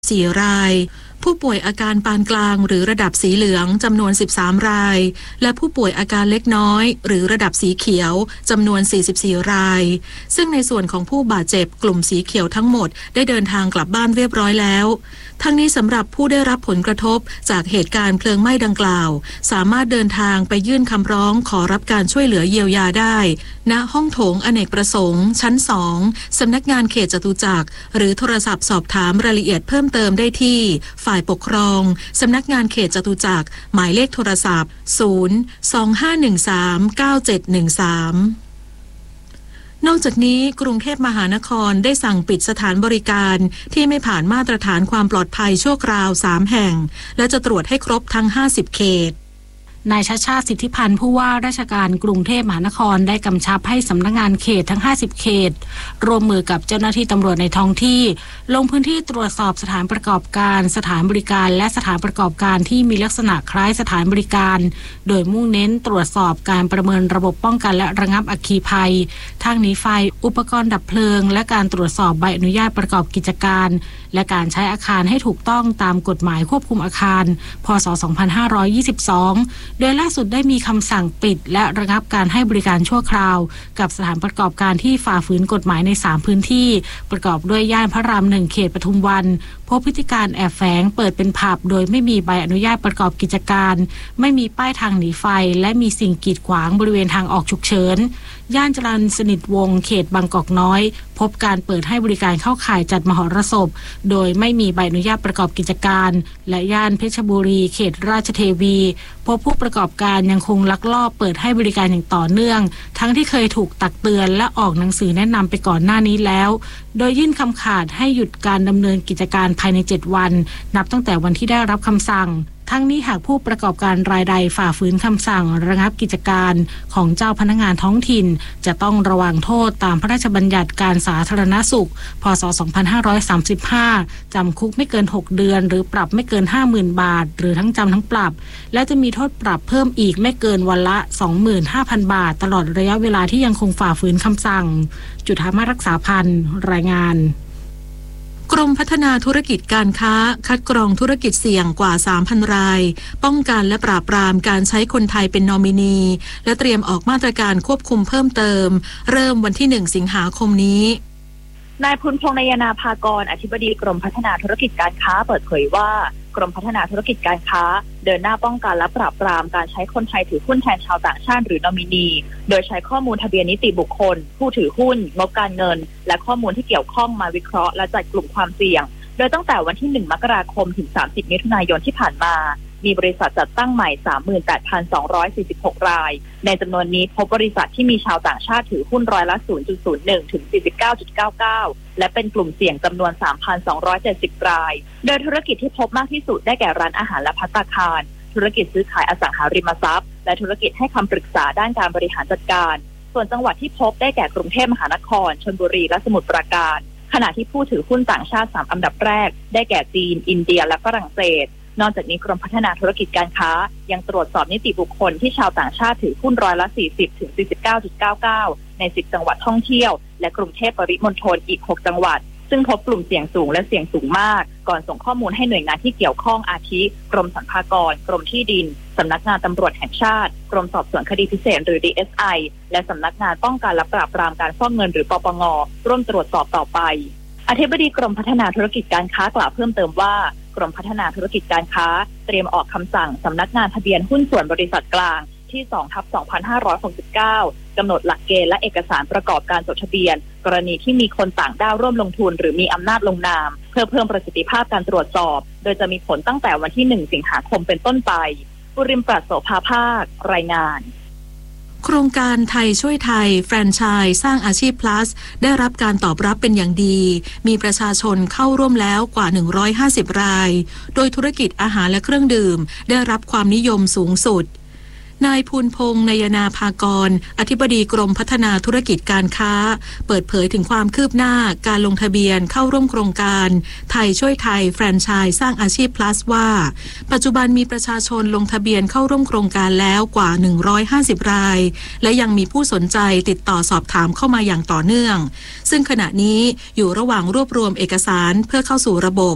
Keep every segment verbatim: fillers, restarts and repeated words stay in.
สี่รายผู้ป่วยอาการปานกลางหรือระดับสีเหลืองจำนวนสิบสามรายและผู้ป่วยอาการเล็กน้อยหรือระดับสีเขียวจำนวนสี่สิบสี่รายซึ่งในส่วนของผู้บาดเจ็บกลุ่มสีเขียวทั้งหมดได้เดินทางกลับบ้านเรียบร้อยแล้วทั้งนี้สำหรับผู้ได้รับผลกระทบจากเหตุการณ์เพลิงไหม้ดังกล่าวสามารถเดินทางไปยื่นคำร้องขอรับการช่วยเหลือเยียวยาได้ณห้องโถงอเนกประสงค์ชั้นสองสำนักงานเขตจตุจักรหรือโทรศัพท์สอบถามรายละเอียดเพิ่มเติมได้ที่ฝ่ายปกครองสำนักงานเขตจตุจักรหมายเลขโทรศัพท์ศูนย์ สอง ห้า หนึ่ง สาม เก้า เจ็ด หนึ่ง สามนอกจากนี้กรุงเทพมหานครได้สั่งปิดสถานบริการที่ไม่ผ่านมาตรฐานความปลอดภัยชั่วคราวสามแห่งและจะตรวจให้ครบทั้งห้าสิบเขตนายชัชชาติสิทธิพันธ์ผู้ว่าราชการกรุงเทพมหานครได้กำชับให้สำนักงานเขตทั้งห้าสิบเขตร่วมมือกับเจ้าหน้าที่ตำรวจในท้องที่ลงพื้นที่ตรวจสอบสถานประกอบการสถานบริการและสถานประกอบการที่มีลักษณะคล้ายสถานบริการโดยมุ่งเน้นตรวจสอบการประเมินระบบป้องกันและระงับอัคคีภัยทางหนีไฟอุปกรณ์ดับเพลิงและการตรวจสอบใบอนุญาตประกอบกิจการและการใช้อาคารให้ถูกต้องตามกฎหมายควบคุมอาคารพ.ศ. สองพันห้าร้อยยี่สิบสองโดยล่าสุดได้มีคำสั่งปิดและระงับการให้บริการชั่วคราวกับสถานประกอบการที่ฝ่าฝืนกฎหมายในสามพื้นที่ประกอบด้วยย่านพระรามหนึ่งเขตปทุมวันพบพฤติการแอบแฝงเปิดเป็นผับโดยไม่มีใบอนุญาตประกอบกิจการไม่มีป้ายทางหนีไฟและมีสิ่งกีดขวางบริเวณทางออกฉุกเฉินย่านจรัญสนิทวงศ์เขตบางกอกน้อยพบการเปิดให้บริการเข้าข่ายจัดมหรสพโดยไม่มีใบอนุญาตประกอบกิจการและย่านเพชรบุรีเขตราชเทวีพบผู้ประกอบการยังคงลักลอบเปิดให้บริการอย่างต่อเนื่องทั้งที่เคยถูกตักเตือนและออกหนังสือแนะนำไปก่อนหน้านี้แล้วโดยยื่นคำขาดให้หยุดการดำเนินกิจการภายในเจ็ดวันนับตั้งแต่วันที่ได้รับคำสั่งทั้งนี้หากผู้ประกอบการรายใดฝ่าฝืนคำสั่งระงับกิจการของเจ้าพนักงานท้องถิ่นจะต้องระวังโทษตามพระราชบัญญัติการสาธารณสุขพ.ศ. สองพันห้าร้อยสามสิบห้าจำคุกไม่เกินหกเดือนหรือปรับไม่เกิน ห้าหมื่น บาทหรือทั้งจำทั้งปรับและจะมีโทษปรับเพิ่มอีกไม่เกินวันละ สองหมื่นห้าพัน บาทตลอดระยะเวลาที่ยังคงฝ่าฝืนคำสั่งจุฑามาสรักษาพันธ์รายงานกรมพัฒนาธุรกิจการค้าคัดกรองธุรกิจเสี่ยงกว่า สามพัน รายป้องกันและปราบปรามการใช้คนไทยเป็นนอมินีและเตรียมออกมาตรการควบคุมเพิ่มเติมเริ่มวันที่หนึ่งสิงหาคมนี้นายพุนพงษ์นายนาภากรอธิบดีกรมพัฒนาธุรกิจการค้าเปิดเผยว่ากรมพัฒนาธุรกิจการค้าเดินหน้าป้องกันและปราบปรามการใช้คนไทยถือหุ้นแทนชาวต่างชาติหรือนอมินีโดยใช้ข้อมูลทะเบียนนิติบุคคลผู้ถือหุ้นงบการเงินและข้อมูลที่เกี่ยวข้องมาวิเคราะห์และจัดกลุ่มความเสี่ยงโดยตั้งแต่วันที่หนึ่งมกราคมถึงสามสิบมิถุนายนที่ผ่านมามีบริษัทจัดตั้งใหม่ สามหมื่นแปดพันสองร้อยสี่สิบหก รายในจำนวนนี้พบบริษัทที่มีชาวต่างชาติถือหุ้นร้อยละ ศูนย์จุดศูนย์หนึ่ง ถึง สี่สิบเก้าจุดเก้าเก้า และเป็นกลุ่มเสี่ยงจำนวน สามพันสองร้อยเจ็ดสิบ รายโดยธุรกิจที่พบมากที่สุดได้แก่ร้านอาหารและภัตตาคารธุรกิจซื้อขายอสังหาริมทรัพย์และธุรกิจให้คำปรึกษาด้านการบริหารจัดการส่วนจังหวัดที่พบได้แก่กรุงเทพมหานครชลบุรีและสมุทรปราการขณะที่ผู้ถือหุ้นต่างชาติสามอันดับแรกได้แก่จีนอินเดียและฝรั่งเศสนอกจากนี้กรมพัฒนาธุรกิจการค้ายังตรวจสอบนิติบุคคลที่ชาวต่างชาติถือหุ้นร้อยละ สี่สิบ ถึง สี่สิบเก้าจุดเก้าเก้า ในสิบจังหวัดท่องเที่ยวและกรุงเทพปริมณฑลอีกหกจังหวัดซึ่งพบกลุ่มเสี่ยงสูงและเสี่ยงสูงมากก่อนส่งข้อมูลให้หน่วยงานที่เกี่ยวข้องอาทิกรมสรรพากรกรมที่ดินสำนักงานตำรวจแห่งชาติกรมสอบสวนคดีพิเศษหรือ ดี เอส ไอ และสำนักงานป้องกันและปราบปรามการฟอกเงินหรือปปงร่วมตรวจสอบต่อไปอธิบดีกรมพัฒนาธุรกิจการค้ากล่าวเพิ่มเติมว่ากรมพัฒนาธุรกิจการค้าเตรียมออกคำสั่งสำนักงานทะเบียนหุ้นส่วนบริษัทกลางที่ สองทับสองพันห้าร้อยหกสิบเก้า กำหนดหลักเกณฑ์และเอกสารประกอบการจดทะเบียนกรณีที่มีคนต่างด้าวร่วมลงทุนหรือมีอำนาจลงนามเพื่อเพิ่มประสิทธิภาพการตรวจสอบโดยจะมีผลตั้งแต่วันที่หนึ่งสิงหาคมเป็นต้นไปปุริมปราศโสภาภาครายงานโครงการไทยช่วยไทยแฟรนไชส์สร้างอาชีพ plus ได้รับการตอบรับเป็นอย่างดีมีประชาชนเข้าร่วมแล้วกว่าหนึ่งร้อยห้าสิบรายโดยธุรกิจอาหารและเครื่องดื่มได้รับความนิยมสูงสุด นายภูลพงษ์นายนาภากรอธิบดีกรมพัฒนาธุรกิจการค้าเปิดเผยถึงความคืบหน้าการลงทะเบียนเข้าร่วมโครงการไทยช่วยไทยแฟรนไชส์สร้างอาชีพ plus ว่าปัจจุบันมีประชาชนลงทะเบียนเข้าร่วมโครงการแล้วกว่าหนึ่งร้อยห้าสิบรายและยังมีผู้สนใจติดต่อสอบถามเข้ามาอย่างต่อเนื่องซึ่งขณะนี้อยู่ระหว่างรวบรวมเอกสารเพื่อเข้าสู่ระบบ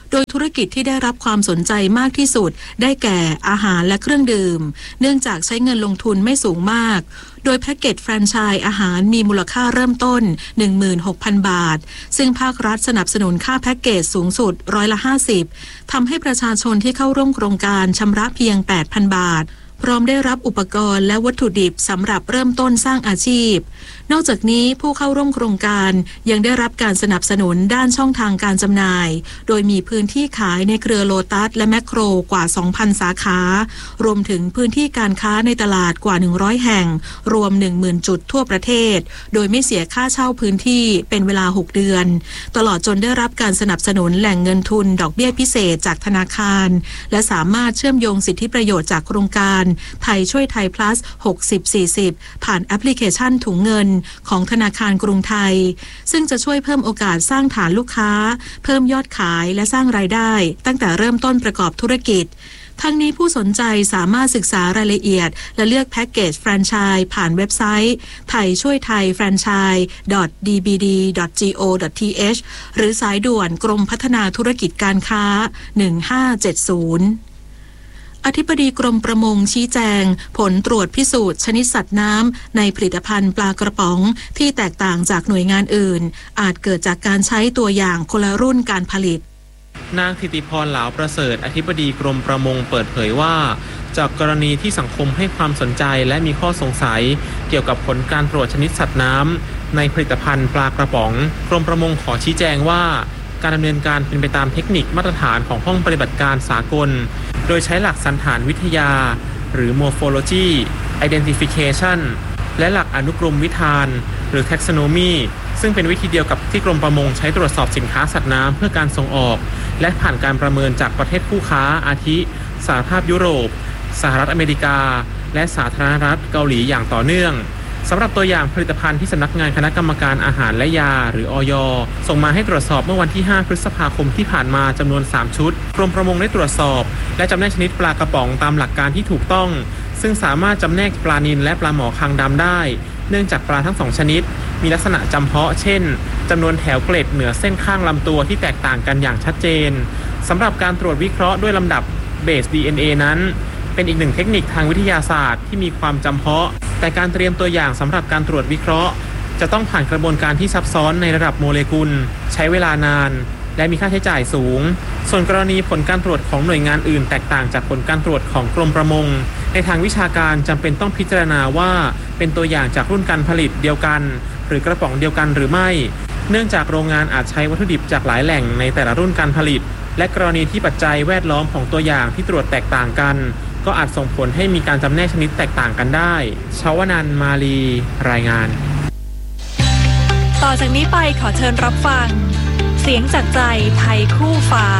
โดยธุรกิจที่ได้รับความสนใจมากที่สุดได้แก่อาหารและเครื่องดื่มเนื่องจากใช้เงินลงทุนไม่สูงมากโดยแพ็กเกจแฟรนไชส์อาหารมีมูลค่าเริ่มต้น หนึ่งหมื่นหกพัน บาทซึ่งภาครัฐสนับสนุนค่าแพ็กเกจสูงสุดร้อยละห้าสิบทำให้ประชาชนที่เข้าร่วมโครงการชำระเพียง แปดพัน บาทพร้อมได้รับอุปกรณ์และวัตถุดิบสำหรับเริ่มต้นสร้างอาชีพนอกจากนี้ผู้เข้าร่วมโครงการยังได้รับการสนับสนุนด้านช่องทางการจำหน่ายโดยมีพื้นที่ขายในเครือโลตัสและแมคโครกว่า สองพัน สาขารวมถึงพื้นที่การค้าในตลาดกว่า หนึ่งร้อย แห่งรวม หนึ่งหมื่น จุดทั่วประเทศโดยไม่เสียค่าเช่าพื้นที่เป็นเวลาหกเดือนตลอดจนได้รับการสนับสนุนแหล่งเงินทุนดอกเบี้ยพิเศษจากธนาคารและสามารถเชื่อมโยงสิทธิประโยชน์จากโครงการไทยช่วยไทย plus หกสิบ สี่สิบ ผ่านแอปพลิเคชันถุงเงินของธนาคารกรุงไทยซึ่งจะช่วยเพิ่มโอกาสสร้างฐานลูกค้าเพิ่มยอดขายและสร้างรายได้ตั้งแต่เริ่มต้นประกอบธุรกิจทั้งนี้ผู้สนใจสามารถศึกษารายละเอียดและเลือกแพ็กเกจแฟรนไชส์ผ่านเว็บไซต์ไทยช่วยไทยแฟรนไชส์ ดอท ดี บี ดี ดอท จี โอ ดอท ที เอช หรือสายด่วนกรมพัฒนาธุรกิจการค้าหนึ่งห้าเจ็ดศูนย์อธิบดีกรมประมงชี้แจงผลตรวจพิสูจน์ชนิดสัตว์น้ำในผลิตภัณฑ์ปลากระป๋องที่แตกต่างจากหน่วยงานอื่นอาจเกิดจากการใช้ตัวอย่างคนละรุ่นการผลิตนางธิติพรเหลาประเสริฐอธิบดีกรมประมงเปิดเผยว่าจากกรณีที่สังคมให้ความสนใจและมีข้อสงสัยเกี่ยวกับผลการตรวจชนิดสัตว์น้ำในผลิตภัณฑ์ปลากระป๋องกรมประมงขอชี้แจงว่าการดำเนินการเป็นไปตามเทคนิคมาตรฐานของห้องปฏิบัติการสากลโดยใช้หลักสันฐานวิทยาหรือ morphology identification และหลักอนุกรมวิธานหรือ taxonomy ซึ่งเป็นวิธีเดียวกับที่กรมประมงใช้ตรวจสอบสินค้าสัตว์น้ำเพื่อการส่งออกและผ่านการประเมินจากประเทศคู่ค้าอาทิสหภาพยุโรปสหรัฐอเมริกาและสาธารณรัฐเกาหลีอย่างต่อเนื่องสำหรับตัวอย่างผลิตภัณฑ์ที่สำนักงานคณะกรรมการอาหารและยาหรือ อย. ส่งมาให้ตรวจสอบเมื่อวันที่ห้าพฤษภาคมที่ผ่านมาจำนวนสามชุดกรมประมงได้ตรวจสอบและจำแนกชนิดปลากระป๋องตามหลักการที่ถูกต้องซึ่งสามารถจำแนกปลานิลและปลาหมอคางดำได้เนื่องจากปลาทั้งสองชนิดมีลักษณะจำเพาะเช่นจำนวนแถวเกล็ดเหนือเส้นข้างลำตัวที่แตกต่างกันอย่างชัดเจนสำหรับการตรวจวิเคราะห์ด้วยลำดับเบส ดี เอ็น เอ นั้นเป็นอีกหนึ่งเทคนิคทางวิทยาศาสตร์ที่มีความจำเพาะแต่การเตรียมตัวอย่างสำหรับการตรวจวิเคราะห์จะต้องผ่านกระบวนการที่ซับซ้อนในระดับโมเลกุลใช้เวลานานและมีค่าใช้จ่ายสูงส่วนกรณีผลการตรวจของหน่วยงานอื่นแตกต่างจากผลการตรวจของกรมประมงในทางวิชาการจำเป็นต้องพิจารณาว่าเป็นตัวอย่างจากรุ่นการผลิตเดียวกันหรือกระป๋องเดียวกันหรือไม่เนื่องจากโรงงานอาจใช้วัตถุดิบจากหลายแหล่งในแต่ละรุ่นการผลิตและกรณีที่ปัจจัยแวดล้อมของตัวอย่างที่ตรวจแตกต่างกันก็อาจส่งผลให้มีการจำแนกชนิดแตกต่างกันได้ชวนันท์ มาลีรายงานต่อจากนี้ไปขอเชิญรับฟังเสียงจากใจไทยคู่ฟ้า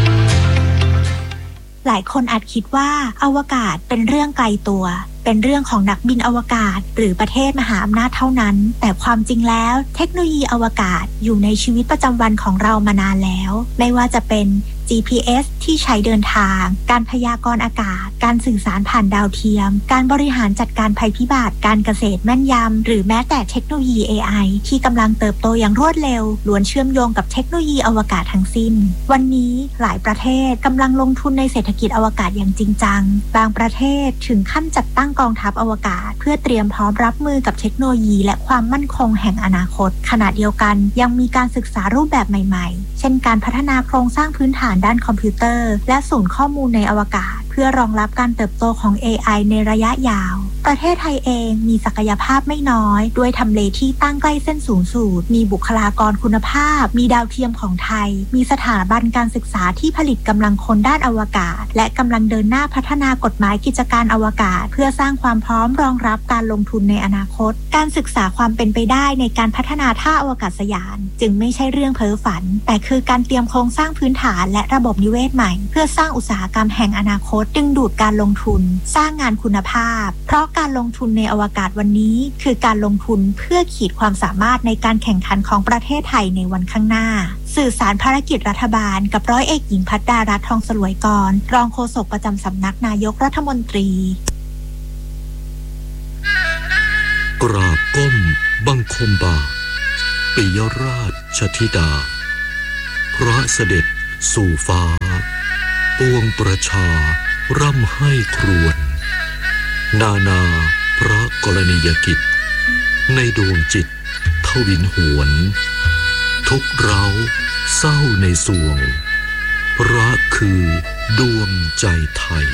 หลายคนอาจคิดว่าอวกาศเป็นเรื่องไกลตัวเป็นเรื่องของนักบินอวกาศหรือประเทศมหาอำนาจเท่านั้นแต่ความจริงแล้วเทคโนโลยีอวกาศอยู่ในชีวิตประจำวันของเรามานานแล้วไม่ว่าจะเป็น จี พี เอส ที่ใช้เดินทางการพยากรณ์อากาศการสื่อสารผ่านดาวเทียมการบริหารจัดการภัยพิบัติการเกษตรแม่นยำหรือแม้แต่เทคโนโลยี เอ ไอ ที่กำลังเติบโตอย่างรวดเร็วล้วนเชื่อมโยงกับเทคโนโลยีอวกาศทั้งสิ้นวันนี้หลายประเทศกำลังลงทุนในเศรษฐกิจอวกาศอย่างจริงจังบางประเทศถึงขั้นจัดตั้งกองทัพอวกาศเพื่อเตรียมพร้อมรับมือกับเทคโนโลยีและความมั่นคงแห่งอนาคตขณะเดียวกันยังมีการศึกษารูปแบบใหม่ๆเช่นการพัฒนาโครงสร้างพื้นฐานด้านคอมพิวเตอร์และศูนย์ข้อมูลในอวกาศเพื่อรองรับการเติบโตของ เอ ไอ ในระยะยาวประเทศไทยเองมีศักยภาพไม่น้อยด้วยทำเลที่ตั้งใกล้เส้นศูนย์สูตรมีบุคลากรคุณภาพมีดาวเทียมของไทยมีสถาบันการศึกษาที่ผลิตกำลังคนด้านอวกาศและกำลังเดินหน้าพัฒนากฎหมายกิจการอวกาศเพื่อสร้างความพร้อมรองรับการลงทุนในอนาคตการศึกษาความเป็นไปได้ในการพัฒนาท่าอวกาศยานจึงไม่ใช่เรื่องเพ้อฝันแต่คือการเตรียมโครงสร้างพื้นฐานและระบบนิเวศใหม่เพื่อสร้างอุตสาหกรรมแห่งอนาคตดึงดูดการลงทุนสร้างงานคุณภาพเพราะการลงทุนในอวกาศวันนี้คือการลงทุนเพื่อขีดความสามารถในการแข่งขันของประเทศไทยในวันข้างหน้าสื่อสารภารกิจรัฐบาลกับร้อยเอกหญิงภัทรดารัตน์ทองสลวยกรรองโฆษกประจำสำนักนายกรัฐมนตรีกราบก้มบังคมบาทปิยราชธิดาพระเสด็จสู่ฟ้าปวงประชาร่ำให้ครวญนานาพระกรณียกิจในดวงจิตทวินหวนทุกเราเศร้าในสวงรักคือดวงใจไทย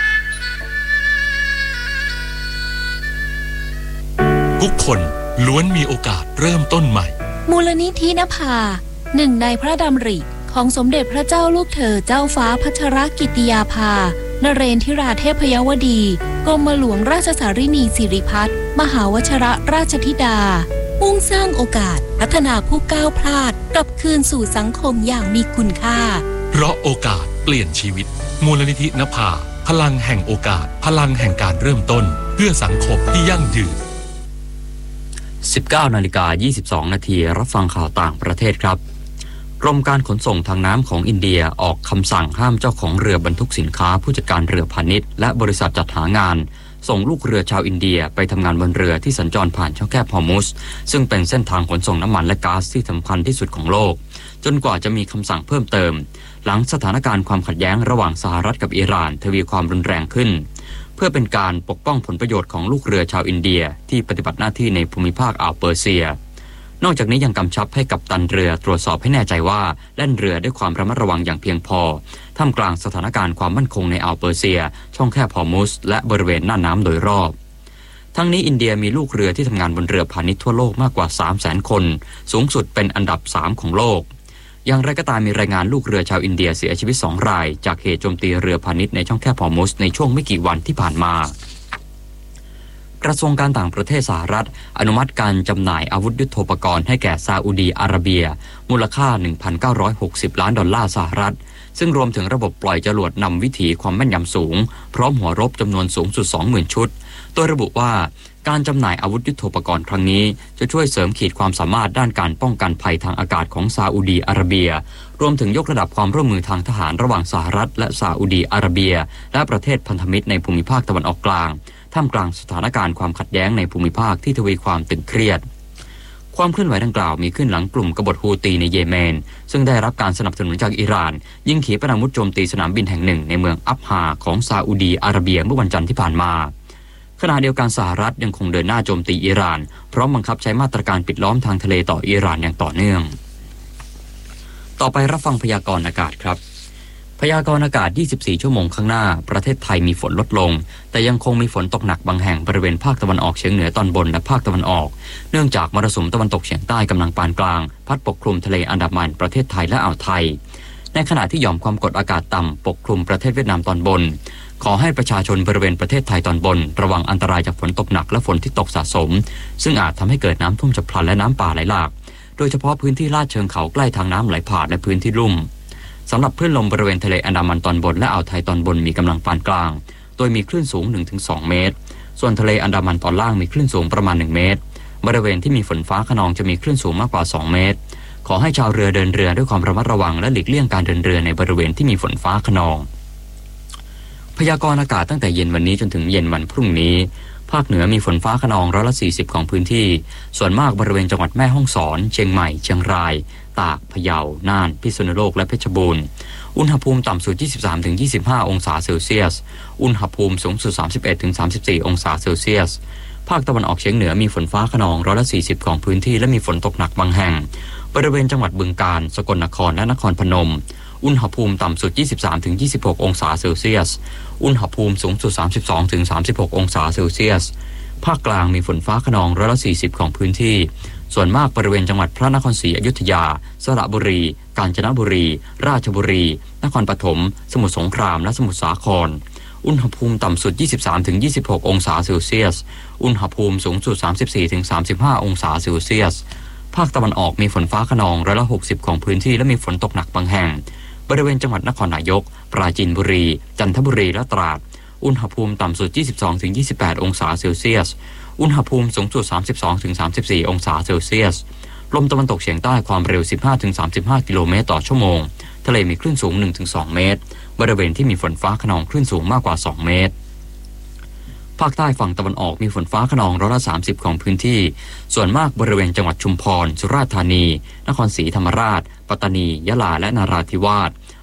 ทุกคนล้วนมีโอกาสเริ่มต้นใหม่มูลนิธินภาหนึ่งในพระดำริของสมเด็จพระเจ้าลูกเธอเจ้าฟ้าพัชรกิติยาภานเรนทิราเทพยวดีกรมหลวงราชสารินีสิริพัฒน์มหาวชรราชธิดามุ่งสร้างโอกาสพัฒนาผู้ก้าวพลาดกลับคืนสู่สังคมอย่างมีคุณค่าเพราะโอกาสเปลี่ยนชีวิตมูลนิธินภาพลังแห่งโอกาสพลังแห่งการเริ่มต้นเพื่อสังคมที่ยั่งยืนสิบเก้านาฬิกายี่สิบสองนาทีรับฟังข่าวต่างประเทศครับกรมการขนส่งทางน้ำของอินเดียออกคำสั่งห้ามเจ้าของเรือบรรทุกสินค้าผู้จัดการเรือพาณิชย์และบริษัทจัดหางานส่งลูกเรือชาวอินเดียไปทำงานบนเรือที่สัญจรผ่านช่องแคบฮอร์มุสซึ่งเป็นเส้นทางขนส่งน้ำมันและก๊าซที่สำคัญที่สุดของโลกจนกว่าจะมีคำสั่งเพิ่มเติมหลังสถานการณ์ความขัดแย้งระหว่างสหรัฐกับอิหร่านทวีความรุนแรงขึ้นเพื่อเป็นการปกป้องผลประโยชน์ของลูกเรือชาวอินเดียที่ปฏิบัติหน้าที่ในภูมิภาคอ่าวเปอร์เซียนอกจากนี้ยังกำชับให้กัปตันเรือตรวจสอบให้แน่ใจว่าแล่นเรือด้วยความระมัดระวังอย่างเพียงพอท่ามกลางสถานการณ์ความมั่นคงในอ่าวเปอร์เซียช่องแคบฮอร์มุสและบริเวณน่านน้ำโดยรอบทั้งนี้อินเดียมีลูกเรือที่ทำงานบนเรือพาณิชย์ทั่วโลกมากกว่า สามแสน คนสูงสุดเป็นอันดับสามของโลกอย่างไรก็ตามมีรายงานลูกเรือชาวอินเดียเสียชีวิตสองรายจากเหตุโจมตีเรือพาณิชย์ในช่องแคบฮอร์มุสในช่วงไม่กี่วันที่ผ่านมากระทรวงการต่างประเทศสหรัฐอนุมัติการจำหน่ายอาวุธยุทโธปกรณ์ให้แก่ซาอุดีอาระเบียมูลค่า หนึ่งพันเก้าร้อยหกสิบ ล้านดอลลาร์สหรัฐซึ่งรวมถึงระบบปล่อยจรวดนำวิถีความแม่นยำสูงพร้อมหัวรบจำนวนสูงสุด สองหมื่น ชุดโดยระบุว่าการจำหน่ายอาวุธยุทโธปกรณ์ครั้งนี้จะช่วยเสริมขีดความสามารถด้านการป้องกันภัยทางอากาศของซาอุดีอาระเบียรวมถึงยกระดับความร่วมมือทางทหารระหว่างสหรัฐและซาอุดีอาระเบียและประเทศพันธมิตรในภูมิภาคตะวันออกกลางท่ามกลางสถานการณ์ความขัดแย้งในภูมิภาคที่ทวีความตึงเครียดความเคลื่อนไหวดังกล่าวมีขึ้นหลังกลุ่มกบฏฮูตีในเยเมนซึ่งได้รับการสนับสนุนจากอิหร่านยิงขีปนาวุธโจมตีสนามบินแห่งหนึ่งในเมืองอับฮาของซาอุดีอาระเบียเมื่อวันจันทร์ที่ผ่านมาขณะเดียวกันสหรัฐยังคงเดินหน้าโจมตีอิหร่านพร้อมบังคับใช้มาตรการปิดล้อมทางทะเลต่ออิหร่านอย่างต่อเนื่องต่อไปรับฟังพยากรณ์อากาศครับพยากรณ์อากาศยี่สิบสี่ชั่วโมงข้างหน้าประเทศไทยมีฝนลดลงแต่ยังคงมีฝนตกหนักบางแห่งบริเวณภาคตะวันออกเฉียงเหนือตอนบนและภาคตะวันออกเนื่องจากมรสุมตะวันตกเฉียงใต้กำลังปานกลางพัดปกคลุมทะเลอันดามันประเทศไทยและอ่าวไทยในขณะที่หย่อมความกดอากาศต่ำปกคลุมประเทศเวียดนามตอนบนขอให้ประชาชนบริเวณประเทศไทยตอนบนระวังอันตรายจากฝนตกหนักและฝนที่ตกสะสมซึ่งอาจทำให้เกิดน้ำท่วมฉับพลันและน้ำป่าไหลหลากโดยเฉพาะพื้นที่ลาดเชิงเขาใกล้ทางน้ำไหลผ่านและพื้นที่ลุ่มสำหรับคลื่นลมบริเวณทะเลอันดามันตอนบนและอ่าวไทยตอนบนมีกำลังปานกลางโดยมีคลื่นสูง หนึ่งถึงสอง เมตรส่วนทะเลอันดามันตอนล่างมีคลื่นสูงประมาณหนึ่งเมตรบริเวณที่มีฝนฟ้าคะนองจะมีคลื่นสูงมากกว่าสองเมตรขอให้ชาวเรือเดินเรือด้วยความระมัดระวังและหลีกเลี่ยงการเดินเรือในบริเวณที่มีฝนฟ้าคะนองพยากรณ์อากาศตั้งแต่เย็นวันนี้จนถึงเย็นวันพรุ่งนี้ภาคเหนือมีฝนฟ้าคะนองร้อยละสี่สิบของพื้นที่ส่วนมากบริเวณจังหวัดแม่ฮ่องสอนเชียงใหม่เชียงรายตากพะเยาน่านพิษณุโลกและเพชรบูรณ์อุณหภูมิต่ำสุด ยี่สิบสามถึงยี่สิบห้า องศาเซลเซียสอุณหภูมิสูงสุด สามสิบเอ็ดถึงสามสิบสี่ องศาเซลเซียสภาคตะวันออกเฉียงเหนือมีฝนฟ้าคะนองร้อยละสี่สิบของพื้นที่และมีฝนตกหนักบางแห่งบริเวณจังหวัดบึงกาฬสกลนครและนครพนมอุณหภูมิต่ำสุด ยี่สิบสามถึงยี่สิบหก องศาเซลเซียสอุณหภูมิสูงสุด สามสิบสองถึงสามสิบหก องศาเซลเซียสภาคกลางมีฝนฟ้าคะนองร้อยละสี่สิบของพื้นที่ส่วนมากบริเวณจังหวัดพระนครศรีอยุธยาสระบุรีกาญจนบุรีราชบุรีนครปฐมสมุทรสงครามและสมุทรสาครอุณหภูมิต่ำสุด ยี่สิบสามถึงยี่สิบหก องศาเซลเซียสอุณหภูมิสูงสุด สามสิบสี่ถึงสามสิบห้า องศาเซลเซียสภาคตะวันออกมีฝนฟ้าคะนองร้อยละหกสิบของพื้นที่และมีฝนตกหนักบางแห่งบริเวณจังหวัดนครนายกปราจีนบุรีจันทบุรีและตราดอุณหภูมิต่ำสุด ยี่สิบสองถึงยี่สิบแปด องศาเซลเซียสอุณหภูมิสูงสุด สามสิบสองถึงสามสิบสี่ องศาเซลเซียสลมตะวันตกเฉียงใต้ความเร็ว สิบห้าถึงสามสิบห้า กิโลเมตรต่อชั่วโมงทะเลมีคลื่นสูง หนึ่งถึงสอง เมตรบริเวณที่มีฝนฟ้าคะนองคลื่นสูงมากกว่าสองเมตรภาคใต้ฝั่งตะวันออกมีฝนฟ้าคะนองร้อยละสามสิบของพื้นที่ส่วนมากบริเวณจังหวัดชุมพรสุราษฎร์ธานีนครศรีธรรมราชปัตตานียะลาและนราธิวาส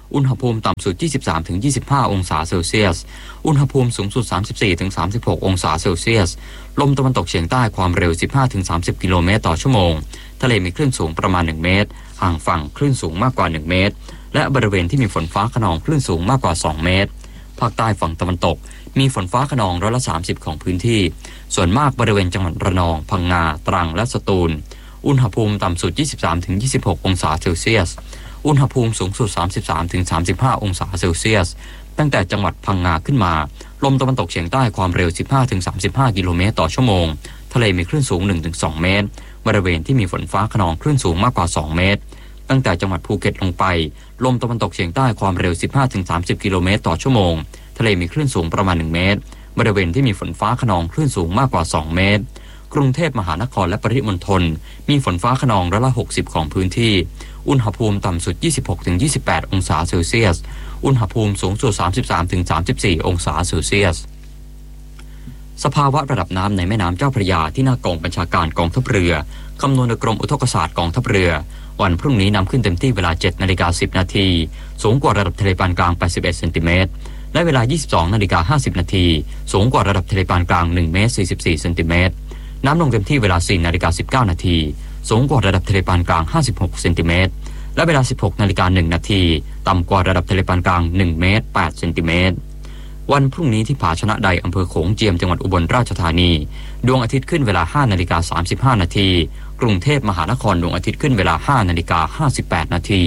อุณหภูมิต่ำสุด ยี่สิบสามถึงยี่สิบห้า องศาเซลเซียสอุณหภูมิสูงสุด สามสิบสี่ถึงสามสิบหก องศาเซลเซียสลมตะวันตกเฉียงใต้ความเร็ว สิบห้าถึงสามสิบ กิโลเมตรต่อชั่วโมงทะเลมีคลื่นสูงประมาณหนึ่งเมตรห่างฝั่งคลื่นสูงมากกว่าหนึ่งเมตรและบริเวณที่มีฝนฟ้าคะนองคลื่นสูงมากกว่าสองเมตรภาคใต้ฝั่งตะวันตกมีฝนฟ้าคะนองร้อยละสามสิบของพื้นที่ส่วนมากบริเวณจังหวัดระนองพังงาตรังและสตูลอุณหภูมิต่ำสุด ยี่สิบสามถึงยี่สิบหก องศาเซลเซียสอุณหภูมิสูงสุด สามสิบสามถึงสามสิบห้า องศาเซลเซียสตั้งแต่จังหวัดพังงาขึ้นมาลมตะวันตกเฉียงใต้ความเร็ว สิบห้าถึงสามสิบห้า กิโลเมตรต่อชั่วโมงทะเลมีคลื่นสูง หนึ่งถึงสอง เมตรบริเวณที่มีฝนฟ้าคะนองคลื่นสูงมากกว่าสองเมตรตั้งแต่จังหวัดภูเก็ตลงไปลมตะวันตกเฉียงใต้ความเร็ว สิบห้าถึงสามสิบ กิโลเมตรต่อชั่วโมงทะเลมีคลื่นสูงประมาณหนึ่งเมตรบริเวณที่มีฝนฟ้าคะนองคลื่นสูงมากกว่าสองเมตรกรุงเทพมหานครและปริมณฑลมีฝนฟ้าคะนองร้อยละหกสิบของพื้นที่อุณหภูมิต่ำสุด ยี่สิบหกถึงยี่สิบแปด องศาเซลเซียสอุณหภูมิสูงสุด สามสิบสามถึงสามสิบสี่ องศาเซลเซียสสภาวะระดับน้ำในแม่น้ำเจ้าพระยาที่หน้ากองบัญชาการกองทัพเรือคำนวณโดยกรมอุทกศาสตร์กองทัพเรือวันพรุ่งนี้นำขึ้นเต็มที่เวลา เจ็ดนาฬิกาสิบ นาทีสูงกว่าระดับทะเลปานกลางแปดสิบเอ็ดเซนติเมตรและเวลา ยี่สิบสองนาฬิกาห้าสิบ นาทีสูงกว่าระดับทะเลปานกลางหนึ่งเมตรสี่สิบสี่เซนติเมตรน้ำลงเต็มที่เวลา สี่นาฬิกาสิบเก้า นาทีสูงกว่าระดับทะเลปานกลางห้าสิบหกเซนติเมตรและเวลา สิบหกนาฬิกาหนึ่ง นาทีต่ำกว่าระดับทะเลปานกลางหนึ่งเมตรแปดเซนติเมตรวันพรุ่งนี้ที่ผาชนะใดอำเภอโขงเจียมจังหวัดอุบลราชธานีดวงอาทิตย์ขึ้นเวลา ห้านาฬิกาสามสิบห้า นาทีกรุงเทพมหานครดวงอาทิตย์ขึ้นเวลา ห้านาฬิกาห้าสิบแปด นาที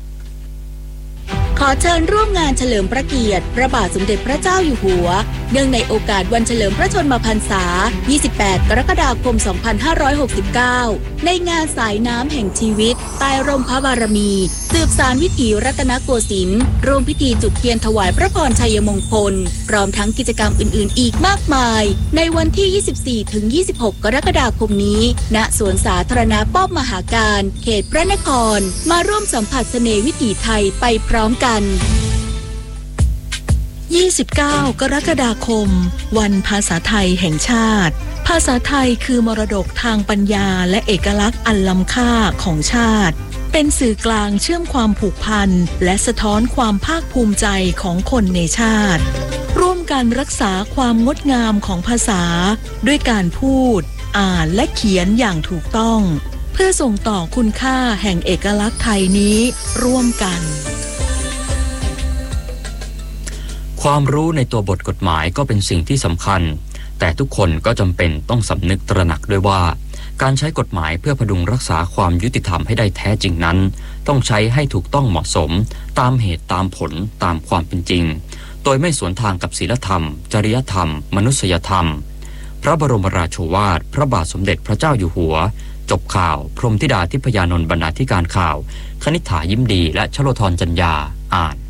ขอเชิญร่วมงานเฉลิมพระเกียรติพระบาทสมเด็จพระเจ้าอยู่หัวเนื่องในโอกาสวันเฉลิมพระชนมพรรษา ยี่สิบแปด กรกฎาคม สองพันห้าร้อยหกสิบเก้า ในงานสายน้ำแห่งชีวิตใต้ร่มพระบารมีสืบสานวิถีรัตนโกสินทร์ร่วมพิธีจุดเทียนถวายพระพรชัยมงคลพร้อมทั้งกิจกรรมอื่นๆอีกมากมายในวันที่ ยี่สิบสี่ถึงยี่สิบหก กรกฎาคมนี้ณสวนสาธารณะป้อมมหาการเขตพระนครมาร่วมสัมผัสเสน่ห์วิถีไทยไปพร้อมกันยี่สิบเก้ากรกฎาคมวันภาษาไทยแห่งชาติภาษาไทยคือมรดกทางปัญญาและเอกลักษณ์อันล้ำค่าของชาติเป็นสื่อกลางเชื่อมความผูกพันและสะท้อนความภาคภูมิใจของคนในชาติร่วมกันรักษาความงดงามของภาษาด้วยการพูดอ่านและเขียนอย่างถูกต้องเพื่อส่งต่อคุณค่าแห่งเอกลักษณ์ไทยนี้ร่วมกันความรู้ในตัวบทกฎหมายก็เป็นสิ่งที่สำคัญแต่ทุกคนก็จำเป็นต้องสำนึกตระหนักด้วยว่าการใช้กฎหมายเพื่อพดุงรักษาความยุติธรรมให้ได้แท้จริงนั้นต้องใช้ให้ถูกต้องเหมาะสมตามเหตุตามผลตามความเป็นจริงโดยไม่สวนทางกับศีลธรรมจริยธรรมมนุษยธรรมพระบรมราโชวาทพระบาทสมเด็จพระเจ้าอยู่หัวจบข่าวพรหมธิดาทิพยานนท์บรรณาธิการข่าวคณิษฐายิ้มดีและชโลธรจัญญาอ่าน